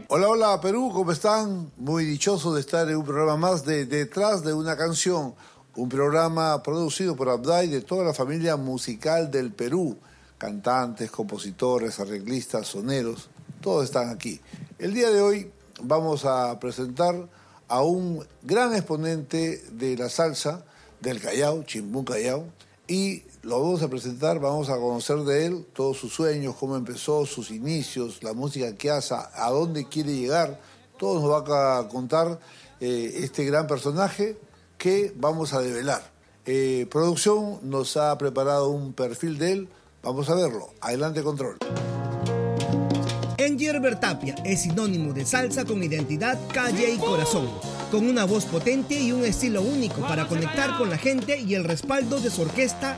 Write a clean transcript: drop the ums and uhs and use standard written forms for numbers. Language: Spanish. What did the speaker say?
Hola, hola Perú, ¿cómo están? Muy dichoso de estar en un programa más de Detrás de una canción, un programa producido por Abdai de toda la familia musical del Perú, cantantes, compositores, arreglistas, soneros, todos están aquí. El día de hoy vamos a presentar a un gran exponente de la salsa del Callao, Chimbún Callao, y lo vamos a presentar, vamos a conocer de él todos sus sueños, cómo empezó, sus inicios, la música que hace, a dónde quiere llegar. Todo nos va a contar este gran personaje que vamos a develar. Producción nos ha preparado un perfil de él, vamos a verlo. Adelante, control. Engelbert Tapia es sinónimo de salsa con identidad, calle y corazón, con una voz potente y un estilo único para conectar con la gente y el respaldo de su orquesta